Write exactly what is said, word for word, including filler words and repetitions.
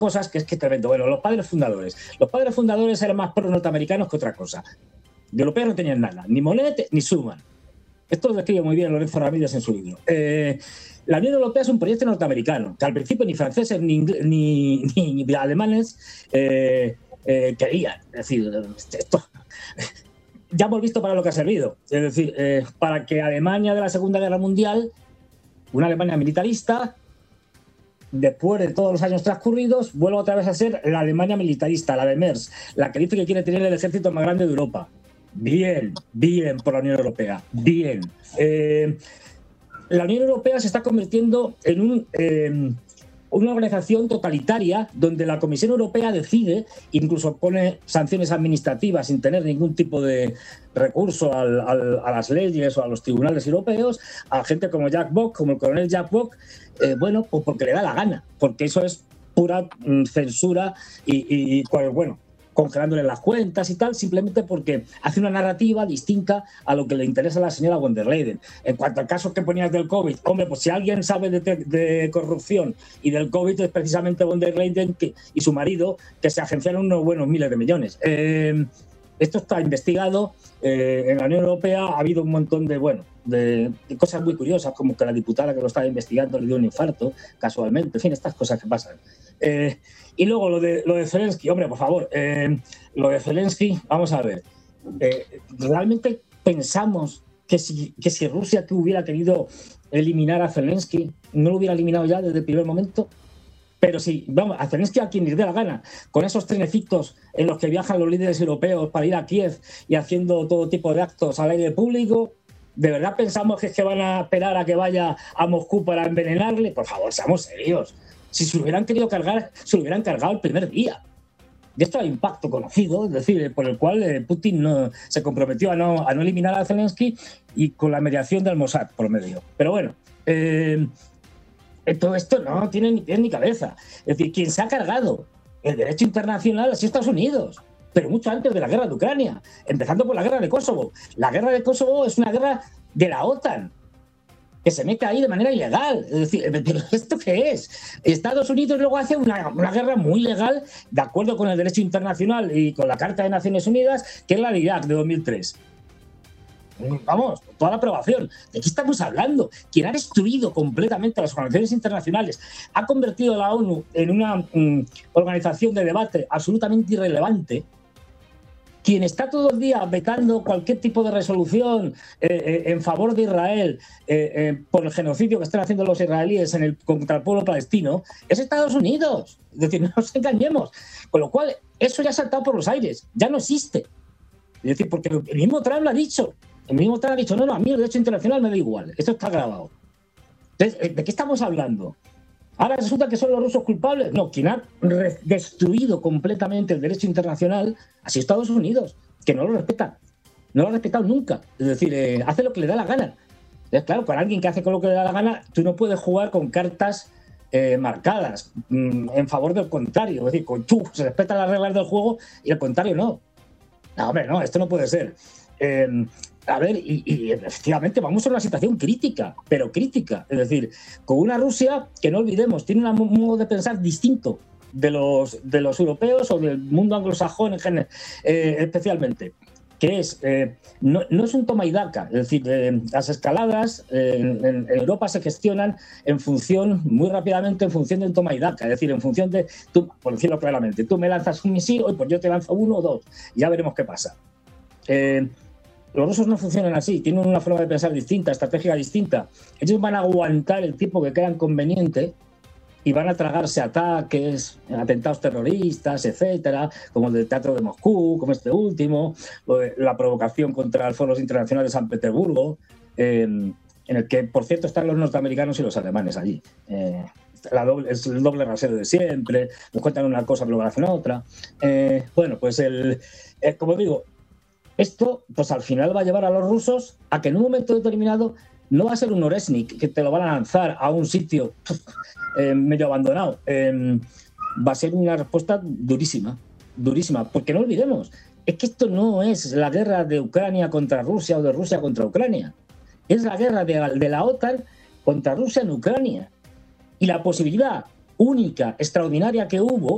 cosas que es que es tremendo. Bueno, los padres fundadores. Los padres fundadores eran más pro-norteamericanos que otra cosa. De europeos no tenían nada, ni Monet ni Schuman. Esto lo describe muy bien Lorenzo Ramírez en su libro. Eh, la Unión Europea es un proyecto norteamericano, que al principio ni franceses ni, ni, ni, ni alemanes eh, eh, querían. Es decir, esto ya hemos visto para lo que ha servido. Es decir, eh, para que Alemania de la Segunda Guerra Mundial, una Alemania militarista, después de todos los años transcurridos, vuelva otra vez a ser la Alemania militarista, la de Merz, la que dice que quiere tener el ejército más grande de Europa. Bien, bien por la Unión Europea, bien. Eh, la Unión Europea se está convirtiendo en un, eh, una organización totalitaria donde la Comisión Europea decide, incluso pone sanciones administrativas sin tener ningún tipo de recurso al, al, a las leyes o a los tribunales europeos, a gente como Jack Bock, como el coronel Jack Bock, eh, bueno, pues porque le da la gana, porque eso es pura mm, censura y, y, y bueno, congelándole las cuentas y tal, simplemente porque hace una narrativa distinta a lo que le interesa a la señora von der Leyen. En cuanto al caso que ponías del COVID, hombre, pues si alguien sabe de, de corrupción y del COVID es precisamente von der Leyen que, y su marido, que se agenciaron unos buenos miles de millones. Eh, esto está investigado. Eh, en la Unión Europea ha habido un montón de, bueno, de, de cosas muy curiosas, como que la diputada que lo estaba investigando le dio un infarto, casualmente. En fin, estas cosas que pasan. Eh, y luego lo de, lo de Zelensky, hombre, por favor, eh, lo de Zelensky, vamos a ver. Eh, ¿Realmente pensamos que si, que si Rusia que hubiera querido eliminar a Zelensky, no lo hubiera eliminado ya desde el primer momento? Pero sí, vamos, a Zelensky a quien les dé la gana, con esos trenecitos en los que viajan los líderes europeos para ir a Kiev y haciendo todo tipo de actos al aire público, ¿de verdad pensamos que es que van a esperar a que vaya a Moscú para envenenarle? Por favor, seamos serios. Si se lo hubieran querido cargar, se lo hubieran cargado el primer día. Y esto hay un pacto conocido, es decir, por el cual eh, Putin no, se comprometió a no, a no eliminar a Zelensky y con la mediación del Mossad por medio. Pero bueno, eh, todo esto no tiene ni pies ni cabeza. Es decir, quien se ha cargado el derecho internacional ha sido Estados Unidos, pero mucho antes de la guerra de Ucrania, empezando por la guerra de Kosovo. La guerra de Kosovo es una guerra de la OTAN, que se mete ahí de manera ilegal. Es decir, ¿pero esto qué es? Estados Unidos luego hace una, una guerra muy legal, de acuerdo con el derecho internacional y con la Carta de Naciones Unidas, que es la de Irak de dos mil tres. Vamos, con toda la aprobación. ¿De qué estamos hablando? Quien ha destruido completamente las organizaciones internacionales, ha convertido a la ONU en una um, organización de debate absolutamente irrelevante, quien está todo el día vetando cualquier tipo de resolución eh, eh, en favor de Israel eh, eh, por el genocidio que están haciendo los israelíes en el, contra el pueblo palestino, es Estados Unidos. Es decir, no nos engañemos. Con lo cual, eso ya ha saltado por los aires, ya no existe. Es decir, porque el mismo Trump lo ha dicho. El mismo Trump ha dicho, no, no, a mí el derecho internacional me da igual. Esto está grabado. Entonces, ¿de qué estamos hablando? Ahora resulta que son los rusos culpables. No, quien ha destruido completamente el derecho internacional ha sido Estados Unidos, que no lo respeta. No lo ha respetado nunca. Es decir, eh, hace lo que le da la gana. Entonces, claro, con alguien que hace con lo que le da la gana, tú no puedes jugar con cartas eh, marcadas mmm, en favor del contrario. Es decir, con tú se respetan las reglas del juego y al contrario no. No, hombre, no, esto no puede ser. Eh, A ver, y, y efectivamente vamos a una situación crítica, pero crítica. Es decir, con una Rusia que, no olvidemos, tiene un modo de pensar distinto de los, de los europeos o del mundo anglosajón en general, eh, especialmente, que es, eh, no, no es un toma y daca. Es decir, eh, las escaladas eh, en, en Europa se gestionan en función, muy rápidamente, en función del toma y daca. Es decir, en función de, tú, por decirlo claramente, tú me lanzas un misil, hoy pues yo te lanzo uno o dos, ya veremos qué pasa. Eh, Los rusos no funcionan así, tienen una forma de pensar distinta, estratégica distinta. Ellos van a aguantar el tiempo que crean conveniente y van a tragarse ataques, atentados terroristas, etcétera, como el del Teatro de Moscú, como este último, la provocación contra el Foro Internacional de San Petersburgo, eh, en el que, por cierto, están los norteamericanos y los alemanes allí. Eh, la doble, es el doble rasero de siempre, nos cuentan una cosa pero luego hacen otra. Eh, bueno, pues, el, eh, como digo, esto, pues al final va a llevar a los rusos a que en un momento determinado no va a ser un Oresnik que te lo van a lanzar a un sitio eh, medio abandonado. Eh, va a ser una respuesta durísima, durísima. Porque no olvidemos, es que esto no es la guerra de Ucrania contra Rusia o de Rusia contra Ucrania. Es la guerra de, de la OTAN contra Rusia en Ucrania. Y la posibilidad única, extraordinaria que hubo